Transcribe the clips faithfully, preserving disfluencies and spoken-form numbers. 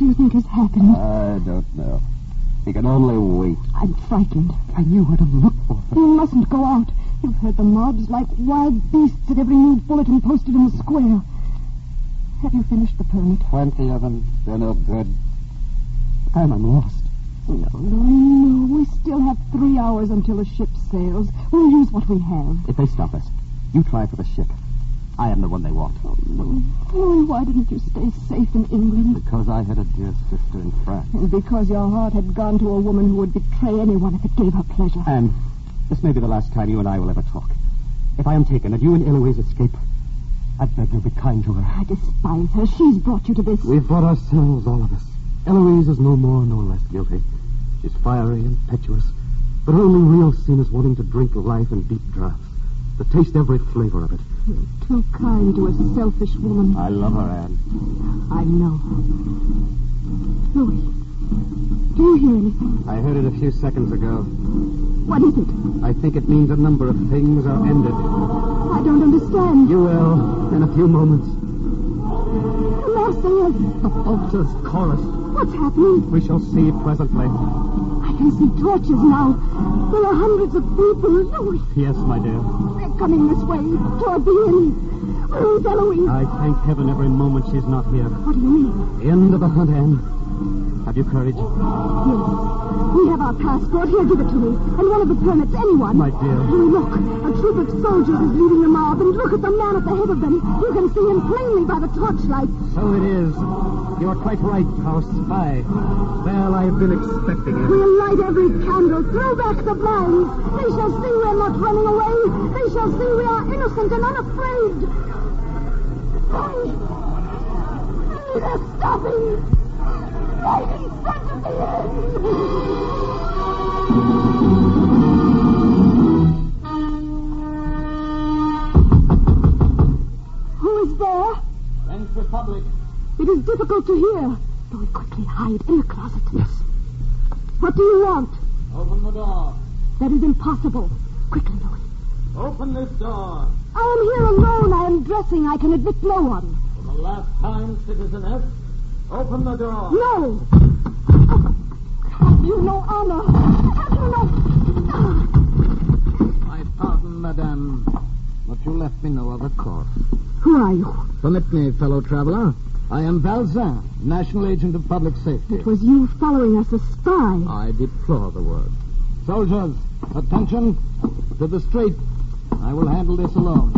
do you think has happened? I don't know. He can only wait. I'm frightened. I knew where to look for her. You mustn't go out. You've heard the mobs like wild beasts at every new bulletin posted in the square. Have you finished the permit? Twenty of them. They're no good. And I'm lost. No, Louis, no. We still have three hours until the ship sails. We'll use what we have. If they stop us, you try for the ship. I am the one they want. Oh, Louis. Louis, why didn't you stay safe in England? Because I had a dear sister in France. And because your heart had gone to a woman who would betray anyone if it gave her pleasure. Anne, this may be the last time you and I will ever talk. If I am taken and you and Eloise escape, I beg you'll be kind to her. I despise her. She's brought you to this. We've brought ourselves, all of us. Eloise is no more nor less guilty. She's fiery, impetuous, but her only real sin is wanting to drink life in deep draughts, to taste every flavor of it. You're too kind to a selfish woman. I love her, Anne. I know. Louis, do you hear anything? I heard it a few seconds ago. What is it? I think it means a number of things are ended. I don't understand. You will, in a few moments. The Marseillaise. The vulture's chorus. What's happening? We shall see presently. I can see torches now. There are hundreds of people. Louis. Yes, my dear. They're coming this way, toward the inn. Where is Eloise? I thank heaven every moment she's not here. What do you mean? The end of the hunt, Anne. Have you courage? Yes. We have our passport. Here, give it to me. And one of the permits, anyone. My dear. Louis, look. A troop of soldiers is leading the mob, and look at the man at the head of them. You can see him plainly by the torchlight. So it is. You are quite right, our spy. Well, I've been expecting it. We'll light every candle. Throw back the blinds. They shall see we're not running away. They shall see we are innocent and unafraid. Louis! They're stopping! Right in front of the inn! Who is there? French Republic. It is difficult to hear. Louis, quickly hide in the closet. Yes. What do you want? Open the door. That is impossible. Quickly, Louis. Open this door. I am here alone. I am dressing. I can admit no one. For the last time, citizeness, open the door. No. Have you no honor? Have you no... My pardon, madame, but you left me no other course. Who are you? Permit me, fellow traveler. I am Balzan, National Agent of Public Safety. It was you following us, a spy. I deplore the word. Soldiers, attention. To the street. I will handle this alone.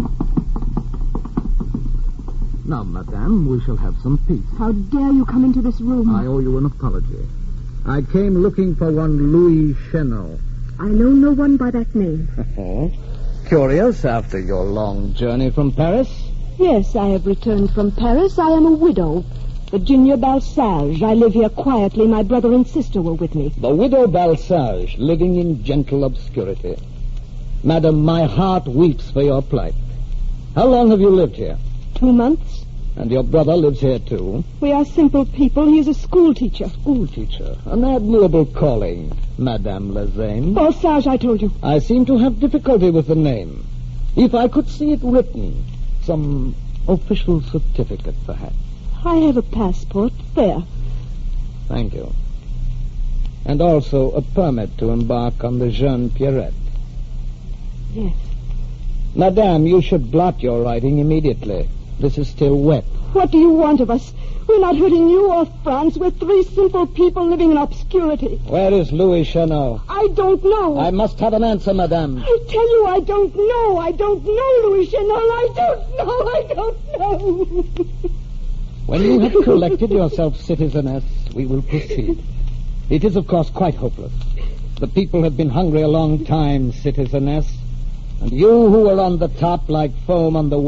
Now, madame, we shall have some peace. How dare you come into this room? I owe you an apology. I came looking for one Louis Chenot. I know no one by that name. Curious after your long journey from Paris? Yes, I have returned from Paris. I am a widow. Virginia Balsage. I live here quietly. My brother and sister were with me. The widow Balsage, living in gentle obscurity. Madam, my heart weeps for your plight. How long have you lived here? Two months. And your brother lives here, too? We are simple people. He is a school teacher. School teacher? An admirable calling, Madame Lazane. Balsage, I told you. I seem to have difficulty with the name. If I could see it written, some official certificate, perhaps. I have a passport. There. Thank you. And also a permit to embark on the Jeune Pierrette. Yes. Madame, you should blot your writing immediately. This is still wet. What do you want of us? We're not hurting you or France. We're three simple people living in obscurity. Where is Louis Chenot? I don't know. I must have an answer, madame. I tell you, I don't know. I don't know, Louis Chenot. I don't know. I don't know. When you have collected yourself, citizeness, we will proceed. It is, of course, quite hopeless. The people have been hungry a long time, citizeness. And you who are on the top like foam on the